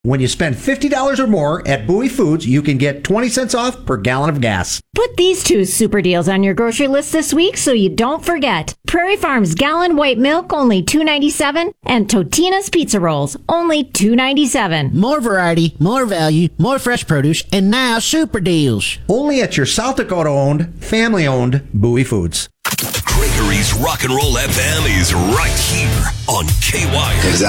When you spend $50 or more at Bowie Foods, you can get 20 cents off per gallon of gas. Put these two super deals on your grocery list this week so you don't forget. Prairie Farms gallon white milk, only $2.97, and Totino's pizza rolls, only $2.97. More variety, more value, more fresh produce, and now super deals. Only at your South Dakota-owned, family-owned Bowie Foods. Gregory's Rock and Roll FM is right here on KY.